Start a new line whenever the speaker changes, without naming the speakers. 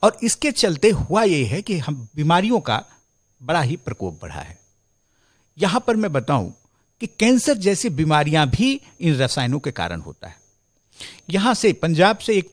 और इसके चलते हुआ ये है कि हम बीमारियों का बड़ा ही प्रकोप बढ़ा है। यहां पर मैं बताऊं कि कैंसर जैसी बीमारियां भी इन रसायनों के कारण होता है। यहां से पंजाब से एक